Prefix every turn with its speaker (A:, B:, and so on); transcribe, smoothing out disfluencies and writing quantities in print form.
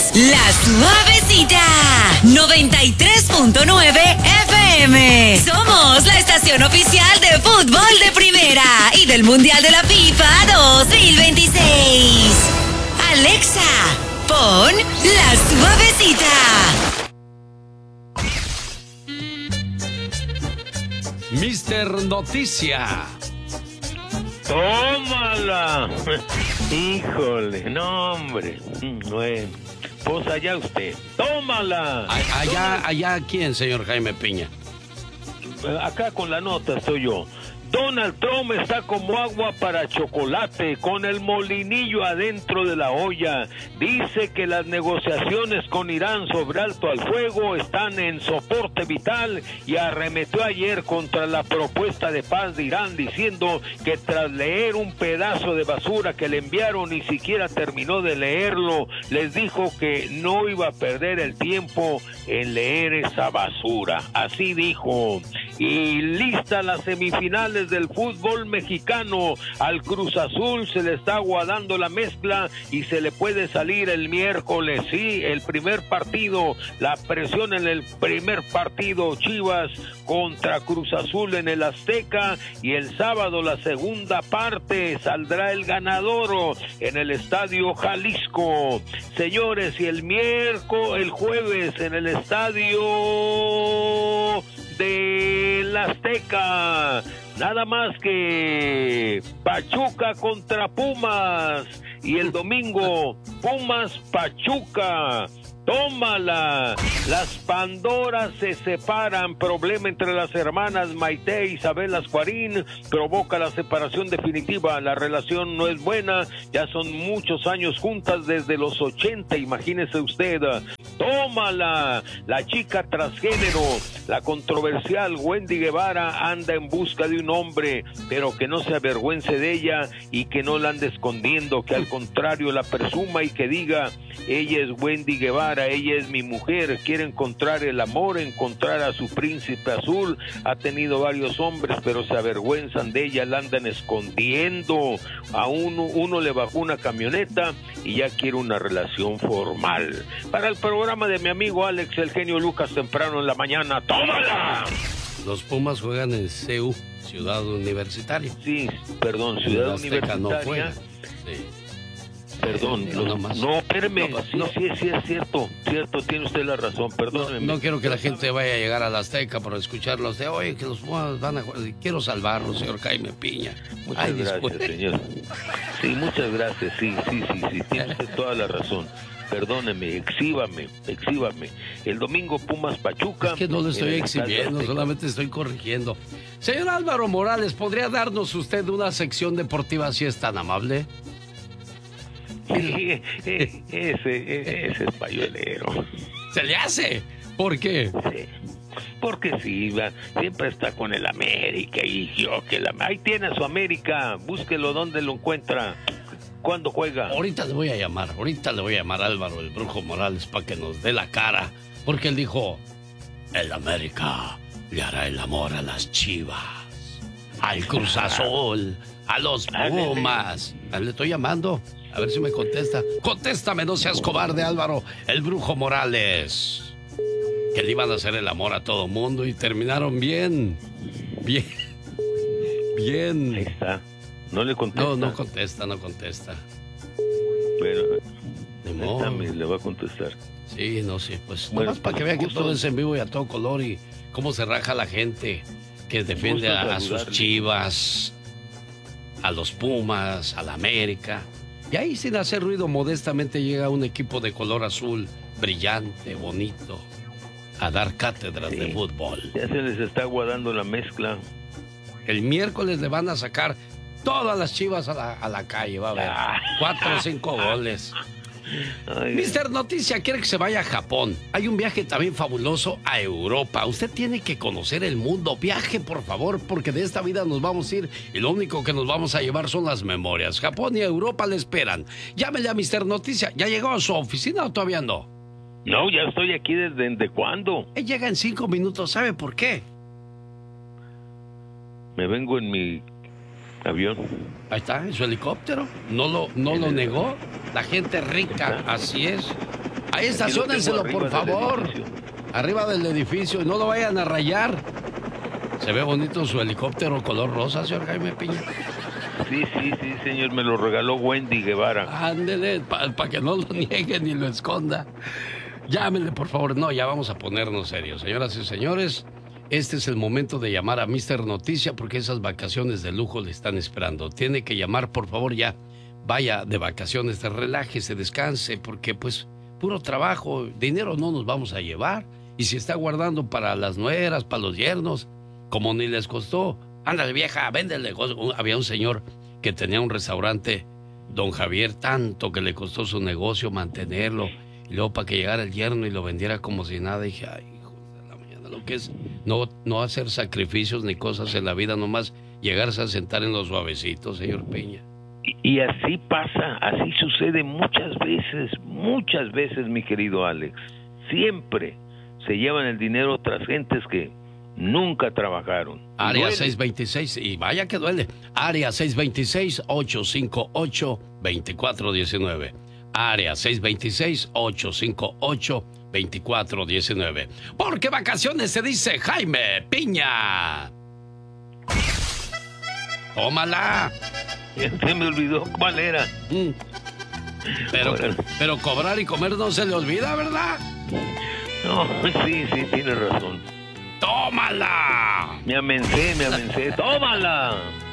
A: La Suavecita 93.9 FM. Somos la estación oficial de fútbol de primera y del Mundial de la FIFA 2026. Alexa, pon La Suavecita.
B: Mister Noticia.
C: ¡Tómala! Híjole, no hombre. Bueno, pues allá usted. ¡Tómala!
B: Allá ¿quién, señor Jaime Piña?
C: Acá con la nota estoy yo. Donald Trump está como agua para chocolate, con el molinillo adentro de la olla. Dice que las negociaciones con Irán sobre alto al fuego están en soporte vital y arremetió ayer contra la propuesta de paz de Irán, diciendo que tras leer un pedazo de basura que le enviaron, ni siquiera terminó de leerlo. Les dijo que no iba a perder el tiempo en leer esa basura. Así dijo. Y lista las semifinales del fútbol mexicano. Al Cruz Azul se le está aguadando la mezcla y se le puede salir el miércoles. Sí, el primer partido, la presión en el primer partido, Chivas contra Cruz Azul en el Azteca, y el sábado la segunda parte saldrá el ganador en el Estadio Jalisco. Señores, y el jueves en el Estadio de la Azteca, nada más que Pachuca contra Pumas, y el domingo Pumas Pachuca. ¡Tómala! Las Pandoras se separan. Problema entre las hermanas Maite e Isabel Ascuarín provoca la separación definitiva. La relación no es buena. Ya son muchos años juntas, desde los 80, imagínese usted. ¡Tómala! La chica transgénero, la controversial Wendy Guevara, anda en busca de un hombre, pero que no se avergüence de ella y que no la ande escondiendo, que al contrario la presuma y que diga: ella es Wendy Guevara, ella es mi mujer. Quiere encontrar el amor, encontrar a su príncipe azul. Ha tenido varios hombres, pero se avergüenzan de ella, la andan escondiendo. A uno le bajó una camioneta y ya quiere una relación formal. Para el programa de mi amigo Alex, el genio Lucas, temprano en la mañana. ¡Tómala!
B: Los Pumas juegan en CU, Ciudad Universitaria.
C: Sí, perdón, Ciudad Universitaria. No juega. Sí. Perdón, no, espérame, sí, es cierto, tiene usted la razón, perdóneme.
B: No quiero que la gente vaya a llegar a la Azteca por escucharlos de hoy, que los Pumas van a jugar. Quiero salvarlos, señor Jaime Piña.
C: Muchas gracias, señor. Sí, muchas gracias, sí, tiene usted toda la razón. Perdóneme, exhíbame. El domingo Pumas Pachuca.
B: Es que no lo estoy exhibiendo, solamente estoy corrigiendo. Señor Álvaro Morales, ¿podría darnos usted una sección deportiva si es tan amable?
C: Ese es payolero.
B: ¿Se le hace? ¿Por qué?
C: Sí, porque sí, siempre está con el América y yo que ahí tiene a su América, búsquelo donde lo encuentra. ¿Cuándo juega?
B: Ahorita le voy a llamar a Álvaro, el Brujo Morales, para que nos dé la cara, porque él dijo: el América le hará el amor a las Chivas, al Cruz Azul, a los Pumas. Le estoy llamando. A ver si me contesta. Contéstame, no seas cobarde, Álvaro, el Brujo Morales. Que le iban a hacer el amor a todo mundo y terminaron bien. Ahí
C: está. No le contesta.
B: No contesta.
C: Pero
B: también
C: le va a contestar.
B: Sí, no sé, pues bueno, para que vean que todo es en vivo y a todo color, y cómo se raja la gente que defiende a sus Chivas, a los Pumas, a la América. Y ahí, sin hacer ruido, modestamente llega un equipo de color azul, brillante, bonito, a dar cátedras de fútbol.
C: Ya se les está aguadando la mezcla.
B: El miércoles le van a sacar todas las Chivas a la calle, va a ver. 4 o 5 goles. Mister Noticia quiere que se vaya a Japón. Hay un viaje también fabuloso a Europa. Usted tiene que conocer el mundo. Viaje, por favor, porque de esta vida nos vamos a ir y lo único que nos vamos a llevar son las memorias. Japón y Europa le esperan. Llámele a Mister Noticia. ¿Ya llegó a su oficina o todavía no?
C: No, ya estoy aquí ¿desde cuándo?
B: Él llega en 5 minutos. ¿Sabe por qué?
C: Me vengo en mi avión.
B: Ahí está, en su helicóptero. No lo negó. La gente rica, así es. Ahí estaciónenselo, por favor. Arriba del edificio, no lo vayan a rayar. Se ve bonito su helicóptero color rosa, señor Jaime Piña.
C: Sí, señor, me lo regaló Wendy Guevara.
B: Ándele, para que no lo niegue ni lo esconda. Llámenle, por favor. No, ya vamos a ponernos serios. Señoras y señores, este es el momento de llamar a Mr. Noticia porque esas vacaciones de lujo le están esperando. Tiene que llamar, por favor, ya. Vaya de vacaciones, relájese, descanse, porque pues puro trabajo, dinero no nos vamos a llevar. Y si está guardando para las nueras, para los yernos, como ni les costó, ándale vieja, véndele. Había un señor que tenía un restaurante, don Javier, tanto que le costó su negocio mantenerlo. Y luego para que llegara el yerno y lo vendiera como si nada, dije, ay, hijo de la mañana, lo que es no hacer sacrificios ni cosas en la vida, nomás llegarse a sentar en los suavecitos, señor Peña.
C: Y así pasa, así sucede muchas veces, mi querido Alex. Siempre se llevan el dinero otras gentes que nunca trabajaron.
B: Área 626, y vaya que duele. Área 626-858-2419. Área 626-858-2419. Porque vacaciones se dice Jaime Piña. Tómala.
C: Se me olvidó cuál era.
B: Pero cobrar y comer no se le olvida, ¿verdad?
C: No, sí, tiene razón.
B: ¡Tómala!
C: Me amencé. ¡Tómala!